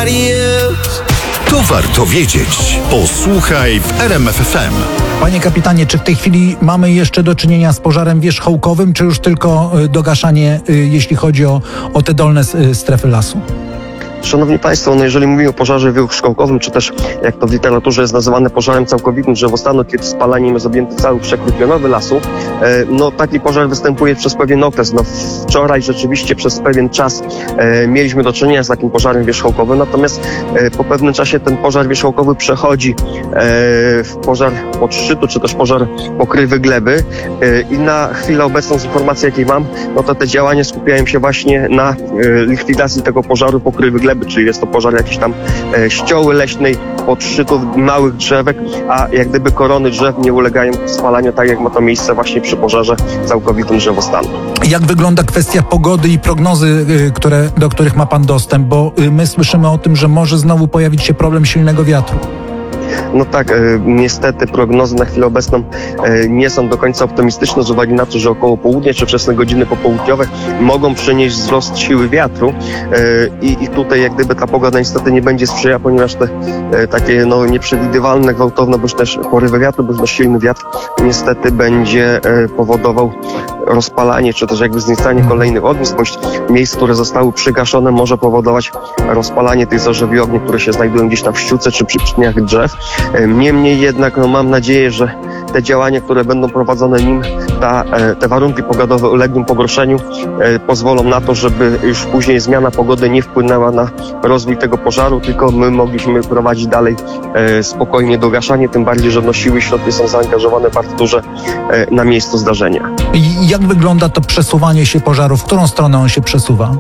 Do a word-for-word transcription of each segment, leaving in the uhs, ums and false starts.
To warto wiedzieć. Posłuchaj w R M F F M. Panie kapitanie, czy w tej chwili mamy jeszcze do czynienia z pożarem wierzchołkowym, czy już tylko dogaszanie, jeśli chodzi o, o te dolne strefy lasu? Szanowni Państwo, no jeżeli mówimy o pożarze wierzchołkowym, czy też jak to w literaturze jest nazywane pożarem całkowitym drzewostanu, kiedy spalaniem jest objęty cały przekrój pionowy lasu, no taki pożar występuje przez pewien okres. No wczoraj rzeczywiście przez pewien czas e, mieliśmy do czynienia z takim pożarem wierzchołkowym, natomiast e, po pewnym czasie ten pożar wierzchołkowy przechodzi e, w pożar podszczytu, czy też pożar pokrywy gleby e, i na chwilę obecną z informacji, jakiej mam, no to te działania skupiają się właśnie na e, likwidacji tego pożaru pokrywy gleby, czyli jest to pożar jakiejś tam e, ścioły leśnej, podszczytów małych drzewek, a jak gdyby korony drzew nie ulegają spalaniu, tak jak ma to miejsce właśnie przy pożarze całkowitym drzewostanu. Jak wygląda kwestia pogody i prognozy, które, do których ma Pan dostęp? Bo my słyszymy o tym, że może znowu pojawić się problem silnego wiatru. No tak, e, niestety prognozy na chwilę obecną e, nie są do końca optymistyczne z uwagi na to, że około południa czy wczesne godziny popołudniowe mogą przynieść wzrost siły wiatru e, i, i tutaj jak gdyby ta pogoda niestety nie będzie sprzyjała, ponieważ te e, takie no, nieprzewidywalne, gwałtowne, bądź też porywy wiatru, bądź też silny wiatr niestety będzie e, powodował rozpalanie, czy też jakby wzniecanie kolejnych ognisk, bądź miejsc, które zostały przygaszone, może powodować rozpalanie tych zarzewi ognia, które się znajdują gdzieś tam w ściółce czy przy pniach drzew. Niemniej jednak no, mam nadzieję, że te działania, które będą prowadzone nim, ta, te warunki pogodowe ulegną pogorszeniu, e, pozwolą na to, żeby już później zmiana pogody nie wpłynęła na rozwój tego pożaru, tylko my mogliśmy prowadzić dalej e, spokojnie dogaszanie, tym bardziej, że no, siły i środki są zaangażowane bardzo duże e, na miejscu zdarzenia. I jak wygląda to przesuwanie się pożaru? W którą stronę on się przesuwa?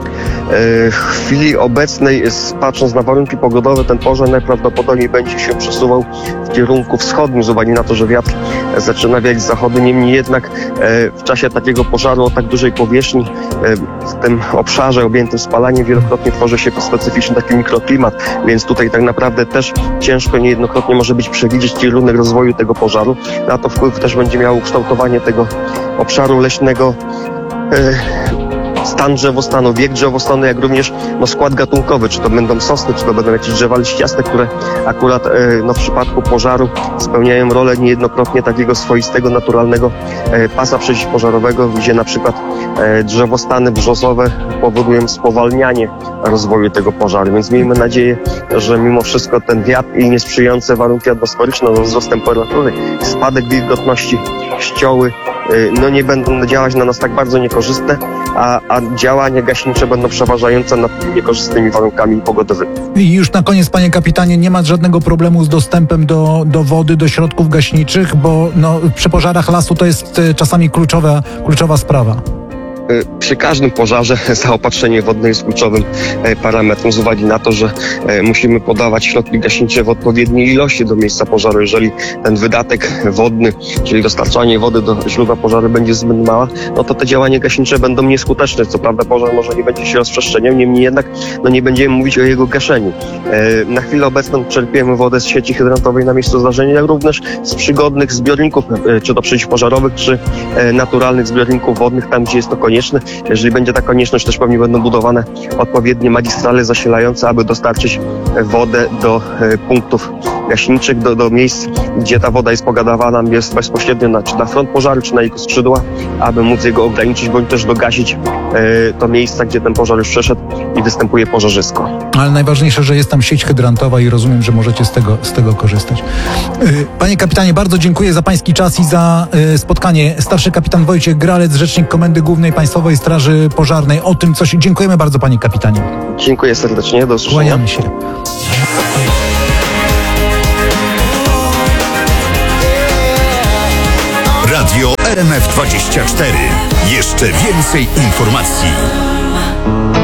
W chwili obecnej, patrząc na warunki pogodowe, ten pożar najprawdopodobniej będzie się przesuwał w kierunku wschodnim z uwagi na to, że wiatr zaczyna wiać z zachodu. Niemniej jednak w czasie takiego pożaru o tak dużej powierzchni, w tym obszarze objętym spalaniem, wielokrotnie tworzy się specyficzny taki mikroklimat, więc tutaj tak naprawdę też ciężko niejednokrotnie może być przewidzieć kierunek rozwoju tego pożaru. Na to wpływ też będzie miało ukształtowanie tego obszaru leśnego, stan drzewostanu, wiek drzewostanu, jak również no, skład gatunkowy, czy to będą sosny, czy to będą jakieś drzewa liściaste, które akurat e, no, w przypadku pożaru spełniają rolę niejednokrotnie takiego swoistego, naturalnego e, pasa przeciwpożarowego, gdzie na przykład e, drzewostany brzozowe powodują spowalnianie rozwoju tego pożaru, więc miejmy nadzieję, że mimo wszystko ten wiatr i niesprzyjające warunki atmosferyczne, no, wzrost temperatury, spadek wilgotności, ścioły, no nie będą działać na nas tak bardzo niekorzystne, a, a działania gaśnicze będą przeważające nad niekorzystnymi warunkami pogodowymi. I już na koniec, panie kapitanie, nie ma żadnego problemu z dostępem do, do wody, do środków gaśniczych, bo no, przy pożarach lasu to jest czasami kluczowa, kluczowa sprawa. Przy każdym pożarze zaopatrzenie wodne jest kluczowym parametrem z uwagi na to, że musimy podawać środki gaśnicze w odpowiedniej ilości do miejsca pożaru. Jeżeli ten wydatek wodny, czyli dostarczanie wody do źródła pożaru będzie zbyt mała, no to te działania gaśnicze będą nieskuteczne. Co prawda pożar może nie będzie się rozprzestrzeniał, niemniej jednak no nie będziemy mówić o jego gaszeniu. Na chwilę obecną czerpiemy wodę z sieci hydrantowej na miejscu zdarzenia, jak również z przygodnych zbiorników, czy to przeciwpożarowych, czy naturalnych zbiorników wodnych, tam gdzie jest to konieczne. Jeżeli będzie ta konieczność, też pewnie będą budowane odpowiednie magistrale zasilające, aby dostarczyć wodę do e, punktów gaśniczych, do, do miejsc, gdzie ta woda jest podawana jest bezpośrednio na, czy na front pożaru, czy na jego skrzydła, aby móc jego ograniczyć, bądź też dogasić e, to miejsca, gdzie ten pożar już przeszedł i występuje pożarzysko. Ale najważniejsze, że jest tam sieć hydrantowa i rozumiem, że możecie z tego, z tego korzystać. Panie kapitanie, bardzo dziękuję za pański czas i za spotkanie. Starszy kapitan Wojciech Gralec, rzecznik Komendy Głównej Państwowej Straży Pożarnej. O tym coś. Dziękujemy bardzo, panie kapitanie. Dziękuję serdecznie, do usłyszenia. Kłaniamy się. Radio R M F dwadzieścia cztery. Jeszcze więcej informacji.